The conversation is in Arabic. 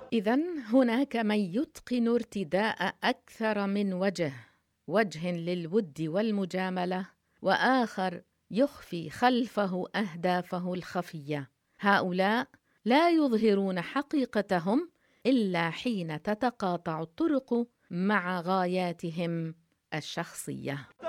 إذن هناك من يتقن ارتداء أكثر من وجه للود والمجاملة، وآخر يخفي خلفه أهدافه الخفية. هؤلاء لا يظهرون حقيقتهم إلا حين تتقاطع الطرق مع غاياتهم الشخصية.